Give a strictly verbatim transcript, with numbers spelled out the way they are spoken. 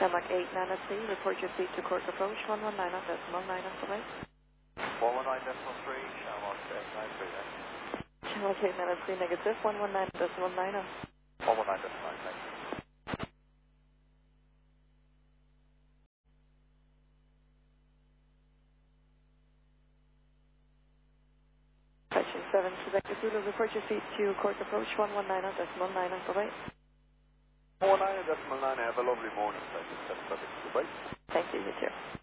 Tarmac eight Nana C, report your seat to Cork approach one one nine on decimal nine on the way. one one nine decimal three, Shamrock eight nine three, thanks. Tarmac eight Nana C negative, one one nine decimal nine on. one one nine decimal nine, thanks. Section seven, Quebec Zulu, report your seat to Cork approach one one nine on decimal nine on the way. one one nine decimal nine, have a lovely morning, thank you. That's perfect. Goodbye. Thank you, you too.